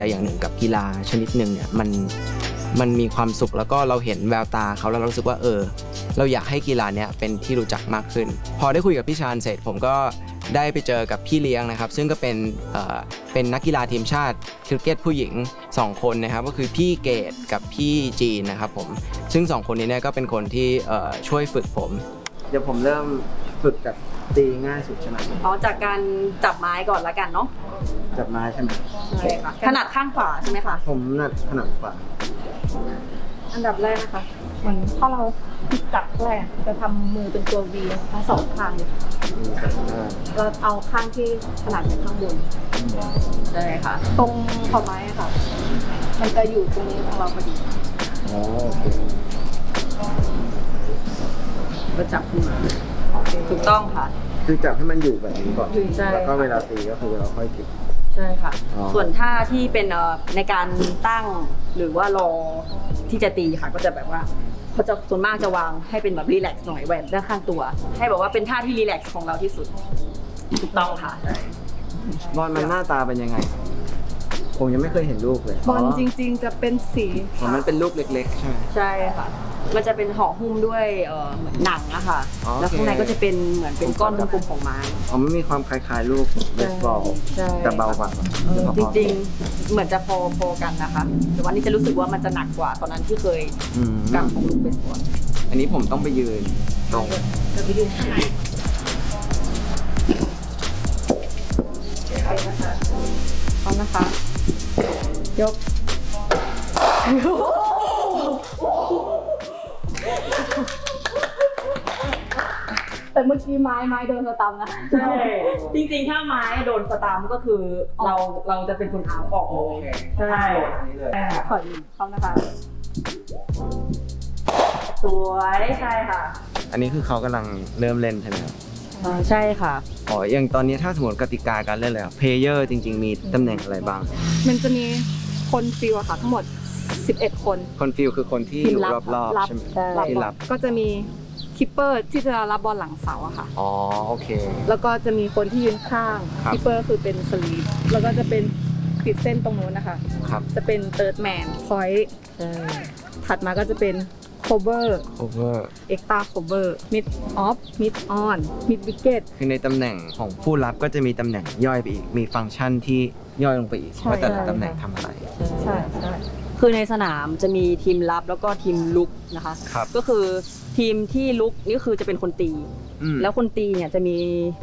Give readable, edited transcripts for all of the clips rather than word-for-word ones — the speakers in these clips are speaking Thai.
แต่อย่างหนึ่งกับกีฬาชนิดหนึ่งเนี่ยมันมีความสุขแล้วก็เราเห็นแววตาเขาแล้วเรารู้สึกว่าเราอยากให้กีฬาเนี้ยเป็นที่รู้จักมากขึ้นพอได้คุยกับพี่ชาญเสร็จผมก็ได้ไปเจอกับพี่เลี้ยงนะครับซึ่งก็เป็นนักกีฬาทีมชาติคริกเก็ตผู้หญิง2คนนะครับก็คือพี่เกดกับพี่จีนนะครับผมซึ่ง2คนนี้เนี่ยก็เป็นคนที่ช่วยฝึกผมเดี๋ยวผมเริ่มฝึกกับตีง่ายสุดใช่ไหมจากการจับไม้ก่อนละกันเนาะจับไม้ใช่ไหมใช่ค่ะถนัดข้างขวาใช่ไหมคะผมถนัดขวาอันดับแรกนะคะเหมือนถ้าเราจับแรกจะทำมือเป็นตัววีทั้ง2ข้างเลยเราเอาข้างที่ถนัดข้างบนใช่ค่ะตรงขอบไม้ค่ะมันจะอยู่ตรงนี้ของเราพอดีโอเคก็จับขึ้นมาถูกต้องค่ะคือจับให้มันอยู่แบบนี้ก่อนแล้วก็เวลาตีก็คือเราค่อยเก็บใช่ค่ะส่วนท่าที่เป็นในการตั้งหรือว่ารอที่จะตีค่ะก็จะแบบว่าเขาจะส่วนมากจะวางให้เป็นแบบรีแลกซ์หน่อยแหวนด้านข้างตัวให้แบบว่าเป็นท่าที่รีแลกซ์ของเราที่สุดถูกต้องค่ะบอลมันหน้าตาเป็นยังไงผมยังไม่เคยเห็นลูกเลยบอลจริงๆจะเป็นสีมันเป็นลูกเล็กๆใช่ไหมใช่ค่ะมันจะเป็นห่อหุ้มด้วยเหมือนหนังอะค่ะแล้วข้างในก็จะเป็นเหมือนเป็นก้อนกลมๆของไม้มันมีความคล้ายๆลูกเบสบอลแต่เบากว่าจริงๆเหมือนจะพอกันนะคะแต่วันนี้จะรู้สึกว่ามันจะหนักกว่าตอนนั้นที่เคยกำของลูกเบสบอลอันนี้ผมต้องไปยืนตรงจะไปยืนข้างในพร้อมนะคะยกแต่เมื่อกี้ไม้โดนสตัมนะใช่จริงๆถ้าไม้โดนสตัมก็คือเราจะเป็นคนเอาออกเลยใช่ขอยืนพร้อมนะคะสวยใช่ค่ะอันนี้คือเขากำลังเริ่มเล่นใช่ไหมครับใช่ค่ะอย่างตอนนี้ถ้าสมมติกติกาการเล่นเลยเพลเยอร์จริงๆมีตำแหน่งอะไรบ้างมันจะมีคนฟิลค่ะทั้งหมด11คนฟิลคือคนที่อยู่รอบๆใช่ไหมที่รับก็จะมีคิปเปอร์ที่จะรับบอลหลังเสาอะค่ะโอเคแล้วก็จะมีคนที่ยืนข้างคิปเปอร์คือเป็นสลีปแล้วก็จะเป็นติดเส้นตรงนู้นนะคะจะเป็นเติร์ดแมนพอยต์ถัดมาก็จะเป็นโคเวอร์เอ็กตาโคเวอร์มิดออฟมิดออนมิดวิกเก็ตคือในตำแหน่งของผู้รับก็จะมีตำแหน่งย่อยไปอีกมีฟังก์ชันที่ย่อยลงไปอีกว่าแต่ละตำแหน่งทำอะไรใช่คือในสนามจะมีทีมรับแล้วก็ทีมลุกนะคะก็คือทีมที่ลุกนี่คือจะเป็นคนตีแล้วคนตีเนี่ยจะมี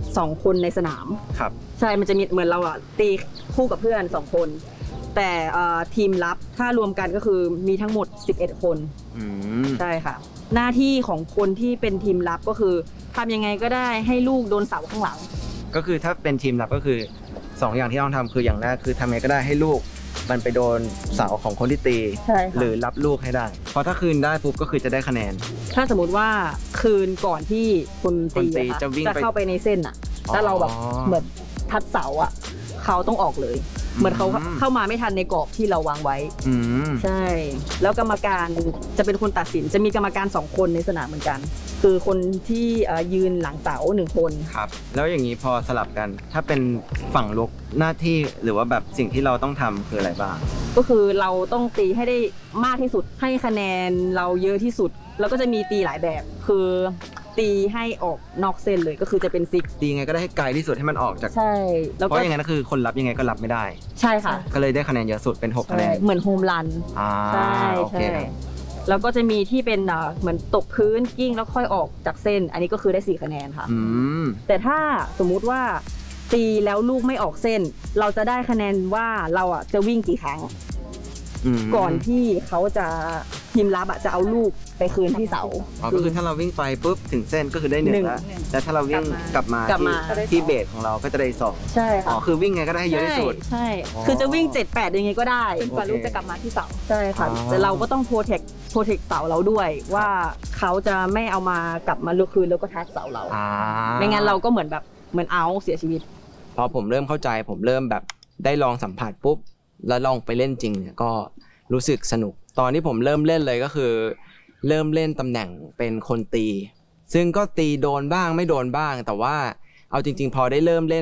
2คนในสนามใช่มันจะมีเหมือนเราตีคู่กับเพื่อน2คนแต่ทีมรับถ้ารวมกันก็คือมีทั้งหมด11คนใช่ค่ะหน้าที่ของคนที่เป็นทีมรับก็คือทำยังไงก็ได้ให้ลูกโดนเสาข้างหลังก็คือถ้าเป็นทีมรับก็คือ2อย่างที่ต้องทำคืออย่างแรกคือทำยังไงก็ได้ให้ลูกมันไปโดนเสาของคนที่ตีหรือรับลูกให้ได้เพราะถ้าคืนได้ปุ๊บก็คือจะได้คะแนนถ้าสมมติว่าคืนก่อนที่คนตีจะเข้าไปในเส้นถ้าเราแบบเหมือนทัดเสาเขาต้องออกเลยเหมือนเขาเข้ามาไม่ทันในกรอบที่เราวางไว้ใช่แล้วกรรมการจะเป็นคนตัดสินจะมีกรรมการ2คนในสนามเหมือนกันคือคนที่ยืนหลังเสา1คนครับแล้วอย่างนี้พอสลับกันถ้าเป็นฝั่งลุกหน้าที่หรือว่าแบบสิ่งที่เราต้องทำคืออะไรบ้างก็คือเราต้องตีให้ได้มากที่สุดให้คะแนนเราเยอะที่สุดแล้วก็จะมีตีหลายแบบคือตีให้ออกนอกเส้นเลยก็คือจะเป็นซิกตีไงก็ได้ให้ไกลที่สุดให้มันออกจากใช่เพราะอย่างนั้นก็คือคนรับยังไงก็รับไม่ได้ใช่ค่ะก็เลยได้คะแนนเยอะสุดเป็น6คะแนนเหมือนโฮมรันใช่แล้วก็จะมีที่เป็นเหมือนตกพื้นกิ้งแล้วค่อยออกจากเส้นอันนี้ก็คือได้4คะแนนค่ะแต่ถ้าสมมุติว่าตีแล้วลูกไม่ออกเส้นเราจะได้คะแนนว่าเราจะวิ่งกี่ครั้งก่อนที่เขาจะทีมรับจะเอาลูกไปคืนที่เสาก็คือถ้าเราวิ่งไปปุ๊บถึงเส้นก็คือได้1แล้วแต่ถ้าเราวิ่งกลับมาที่เบสของเราก็จะได้2 ใช่ค่ะคือวิ่งไงก็ได้เยอะที่สุดใช่คือจะวิ่ง7-8ยังไงก็ได้จนกว่าลูกจะกลับมาที่เสาใช่ค่ะแต่เราก็ต้องโปรเทคเสาเราด้วยว่าเขาจะไม่เอามากลับมาลูกคืนแล้วก็ทัชเสาเราไม่งั้นเราก็เหมือนเอาเสียชีวิตพอผมเริ่มเข้าใจผมเริ่มแบบได้ลองสัมผัสปุ๊บแล้วลองไปเล่นจริงเนี่ยก็รู้สึกสนุกตอนที่ผมเริ่มเล่นเลยก็คือเริ่มเล่นตำแหน่งเป็นคนตีซึ่งก็ตีโดนบ้างไม่โดนบ้างแต่ว่าเอาจริงๆพอได้เริ่มเล่น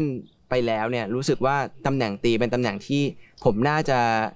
ไปแล้วเนี่ยรู้สึกว่าตำแหน่งตีเป็นตำแหน่งที่ผมน่าจะ